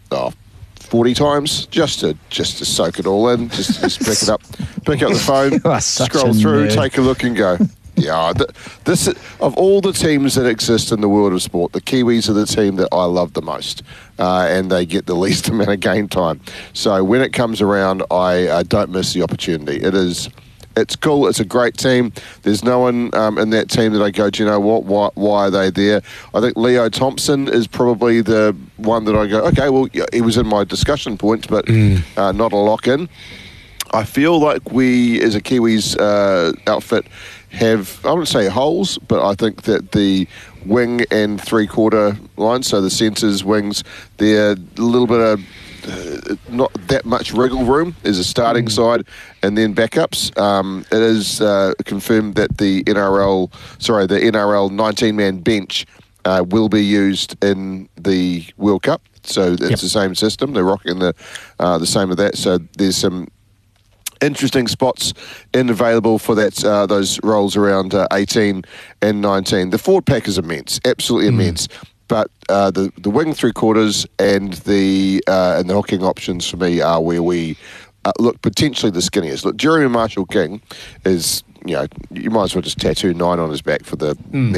40 times just to soak it all in, just pick up the phone, scroll through, take a look and go. Yeah, this of all the teams that exist in the world of sport, the Kiwis are the team that I love the most, and they get the least amount of game time. So when it comes around, I don't miss the opportunity. It's cool. It's a great team. There's no one in that team that I go, do you know what? Why are they there? I think Leo Thompson is probably the one that I go, okay, well, he was in my discussion points, but not a lock-in. I feel like we, as a Kiwis outfit, have, I wouldn't say holes, but I think that the wing and three-quarter line, so the centres, wings, they're a little bit of not that much wriggle room as a starting side, and then backups. It is confirmed that the NRL 19-man bench will be used in the World Cup. So it's the same system. They're rocking the same of that. So there's some interesting spots available for that those roles around 18 and 19. The forward pack is immense, absolutely immense. But the wing three-quarters and the hooking options for me are where we look potentially the skinniest. Look, Jeremy Marshall-King is, you might as well just tattoo 9 on his back for the